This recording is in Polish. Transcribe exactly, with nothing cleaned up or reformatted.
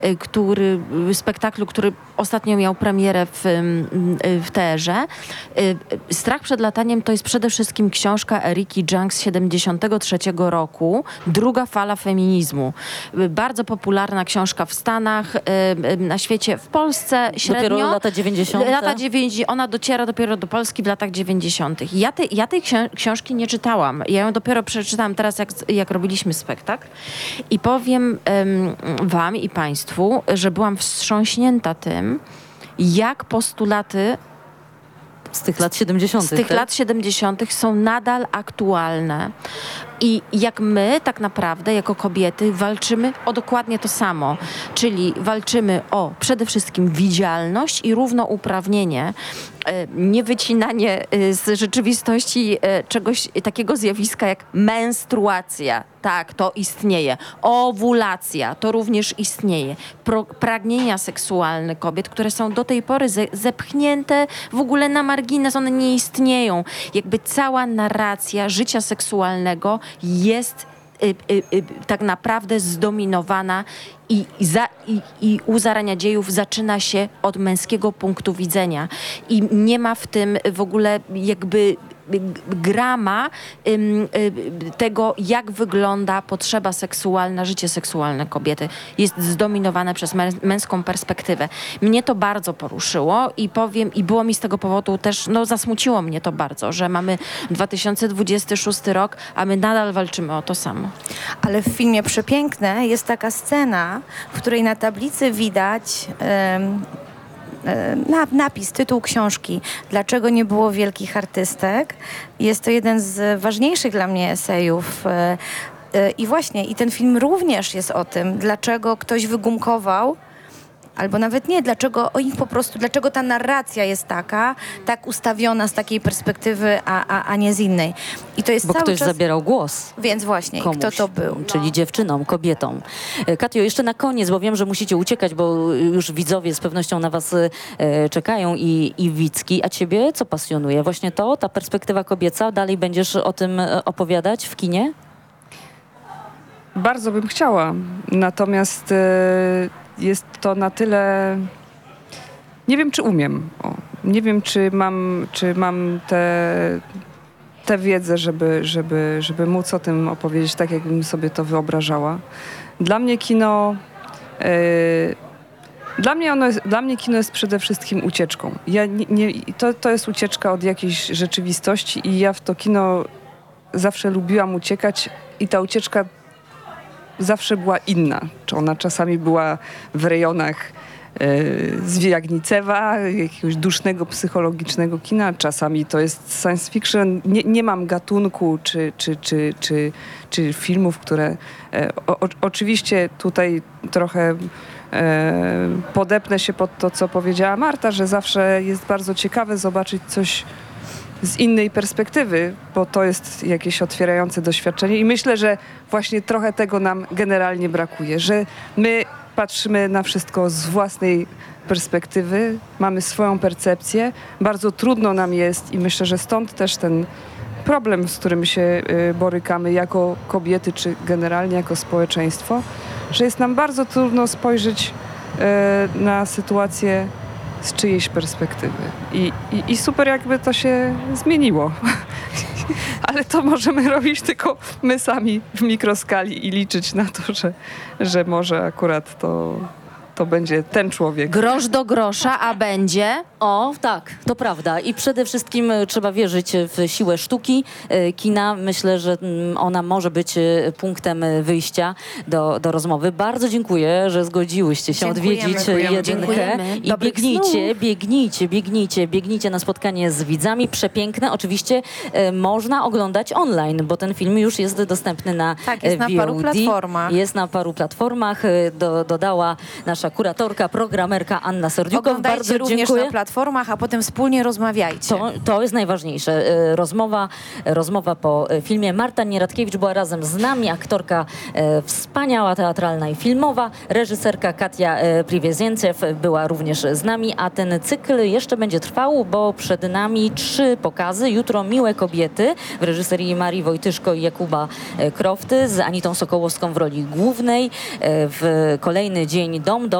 który, spektaklu, który ostatnio miał premierę w, w teatrze. Strach przed lataniem to jest przede wszystkim książka Eriki Jong z siedemdziesiątego trzeciego roku. Druga fala feminizmu. Bardzo popularna książka w Stanach, na świecie, w Polsce średnio. Dopiero lata dziewięćdziesiąte. Lata dziewięćdziesiąte. Ona dociera dopiero do Polski w latach dziewięćdziesiątych. Ja, te, ja tej książki nie czytałam. Ja ją dopiero przeczytałam teraz, jak, jak robiliśmy spektakl. I powiem um, wam i państwu, że byłam wstrząśnięta tym, jak postulaty z tych lat siedemdziesiątych. Z tych tak? lat siedemdziesiątych są nadal aktualne. I jak my tak naprawdę jako kobiety walczymy o dokładnie to samo. Czyli walczymy o przede wszystkim widzialność i równouprawnienie. Nie wycinanie z rzeczywistości czegoś takiego zjawiska jak menstruacja. Tak, to istnieje. Owulacja, to również istnieje. Pro, pragnienia seksualne kobiet, które są do tej pory ze, zepchnięte w ogóle na margines, one nie istnieją. Jakby cała narracja życia seksualnego jest y, y, y, tak naprawdę zdominowana i, i, za, i, i u zarania dziejów zaczyna się od męskiego punktu widzenia. I nie ma w tym w ogóle jakby grama ym, y, tego, jak wygląda potrzeba seksualna, życie seksualne kobiety. Jest zdominowane przez męską perspektywę. Mnie to bardzo poruszyło i powiem, i było mi z tego powodu też, no zasmuciło mnie to bardzo, że mamy dwa tysiące dwudziesty szósty rok, a my nadal walczymy o to samo. Ale w filmie Przepiękne jest taka scena, w której na tablicy widać um, napis, tytuł książki Dlaczego nie było wielkich artystek. Jest to jeden z ważniejszych dla mnie esejów. I właśnie, i ten film również jest o tym, dlaczego ktoś wygumkował, albo nawet nie, dlaczego o nich po prostu, dlaczego ta narracja jest taka, tak ustawiona z takiej perspektywy, a, a, a nie z innej. I to jest Bo cały ktoś czas... zabierał głos. Więc właśnie, komuś, kto to był? Czyli no. dziewczynom, kobietom. Katjo, jeszcze na koniec, bo wiem, że musicie uciekać, bo już widzowie z pewnością na was e, czekają i, i Wicki. A ciebie co pasjonuje? Właśnie to, ta perspektywa kobieca? Dalej będziesz o tym opowiadać w kinie? Bardzo bym chciała. Natomiast e, jest to na tyle... Nie wiem, czy umiem. O, nie wiem, czy mam, czy mam te, tę wiedzę, żeby, żeby, żeby móc o tym opowiedzieć tak, jakbym sobie to wyobrażała. Dla mnie kino... Yy, dla mnie, ono jest, dla mnie kino jest przede wszystkim ucieczką. Ja nie, nie, to, to jest ucieczka od jakiejś rzeczywistości i ja w to kino zawsze lubiłam uciekać i ta ucieczka zawsze była inna. Czy ona czasami była w rejonach yy, Zwiagnicewa, jakiegoś dusznego, psychologicznego kina. Czasami to jest science fiction. Nie, nie mam gatunku czy, czy, czy, czy, czy filmów, które... Yy, o, oczywiście tutaj trochę yy, podepnę się pod to, co powiedziała Marta, że zawsze jest bardzo ciekawe zobaczyć coś z innej perspektywy, bo to jest jakieś otwierające doświadczenie i myślę, że właśnie trochę tego nam generalnie brakuje, że my patrzymy na wszystko z własnej perspektywy, mamy swoją percepcję, bardzo trudno nam jest i myślę, że stąd też ten problem, z którym się y, borykamy jako kobiety, czy generalnie jako społeczeństwo, że jest nam bardzo trudno spojrzeć y, na sytuację z czyjejś perspektywy. I, i, i super jakby to się zmieniło. Ale to możemy robić tylko my sami w mikroskali i liczyć na to, że, że może akurat to, to będzie ten człowiek. Grosz do grosza, a będzie... O, tak, to prawda. I przede wszystkim trzeba wierzyć w siłę sztuki, kina. Myślę, że ona może być punktem wyjścia do, do rozmowy. Bardzo dziękuję, że zgodziłyście się Dziękujemy, odwiedzić dziękujemy. jedynkę. Dziękujemy. I Dobrych biegnijcie, snów. biegnijcie, biegnijcie, biegnijcie na spotkanie z widzami. Przepiękne. Oczywiście e, można oglądać online, bo ten film już jest dostępny na Tak, jest na V O D. paru platformach. Jest na paru platformach. Do, dodała nasza kuratorka, programerka Anna Serdiukow. Oglądajcie Bardzo również dziękuję. na platformach, a potem wspólnie rozmawiajcie. To, to jest najważniejsze. E, Rozmowa, rozmowa po e, filmie. Marta Nieradkiewicz była razem z nami, aktorka e, wspaniała, teatralna i filmowa, reżyserka Katia e, Priwiezięciew była również z nami, a ten cykl jeszcze będzie trwał, bo przed nami trzy pokazy. Jutro Miłe kobiety w reżyserii Marii Wojtyszko i Jakuba e, Krofty z Anitą Sokołowską w roli głównej. E, W kolejny dzień Dom do